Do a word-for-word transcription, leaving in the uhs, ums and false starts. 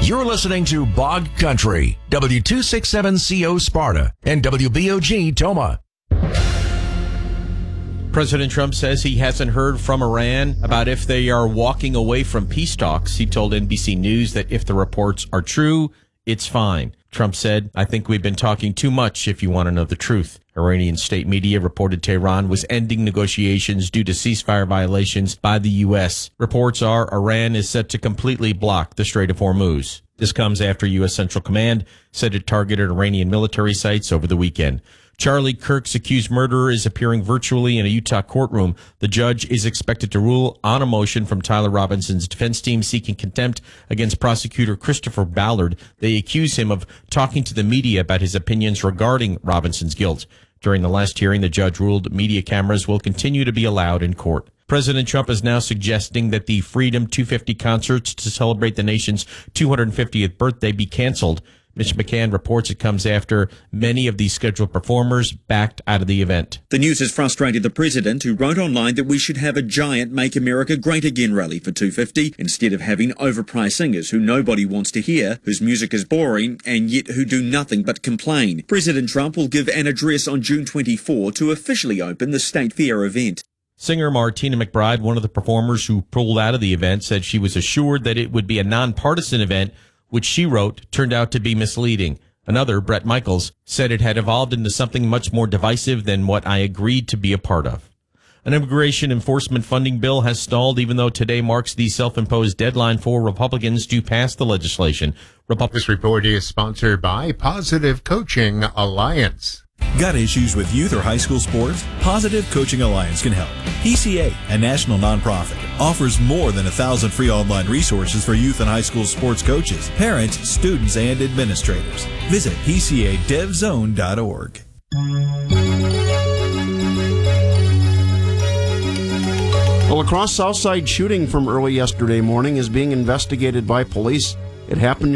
You're listening to Bog Country, W two sixty-seven C O Sparta and W B O G Toma. President Trump says he hasn't heard from Iran about if they are walking away from peace talks. He told N B C News that if the reports are true, it's fine. Trump said, I think we've been talking too much if you want to know the truth. Iranian state media reported Tehran was ending negotiations due to ceasefire violations by the U S. Reports are Iran is set to completely block the Strait of Hormuz. This comes after U S. Central Command said it targeted Iranian military sites over the weekend. Charlie Kirk's accused murderer is appearing virtually in a Utah courtroom. The judge is expected to rule on a motion from Tyler Robinson's defense team seeking contempt against prosecutor Christopher Ballard. They accuse him of talking to the media about his opinions regarding Robinson's guilt. During the last hearing, the judge ruled media cameras will continue to be allowed in court. President Trump is now suggesting that the Freedom two fifty concerts to celebrate the nation's two hundred fiftieth birthday be canceled. Mitch McCann reports it comes after many of these scheduled performers backed out of the event. The news has frustrated the president, who wrote online that we should have a giant Make America Great Again rally for two fifty instead of having overpriced singers who nobody wants to hear, whose music is boring, and yet who do nothing but complain. President Trump will give an address on June twenty-fourth to officially open the State Fair event. Singer Martina McBride, one of the performers who pulled out of the event, said she was assured that it would be a nonpartisan event, which she wrote turned out to be misleading. Another, Brett Michaels, said it had evolved into something much more divisive than what I agreed to be a part of. An immigration enforcement funding bill has stalled, even though today marks the self-imposed deadline for Republicans to pass the legislation. Repub- this report is sponsored by Positive Coaching Alliance. Got issues with youth or high school sports? Positive Coaching Alliance can help. P C A, a national nonprofit, offers more than a thousand free online resources for youth and high school sports coaches, parents, students, and administrators. Visit P C A dev zone dot org. Well, a cross Southside shooting from early yesterday morning is being investigated by police. It happened